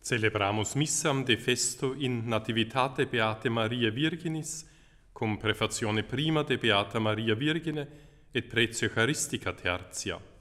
Celebramus missam de festo in nativitate Beate Maria Virginis, cum prefazione prima de Beata Maria Virgine et pretio Eucharistica tertia.